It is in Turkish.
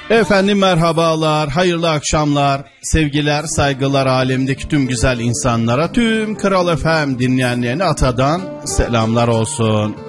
Efendim merhabalar, hayırlı akşamlar, sevgiler, saygılar alemdeki tüm güzel insanlara, tüm Kral FM dinleyenlerine Ata'dan selamlar olsun.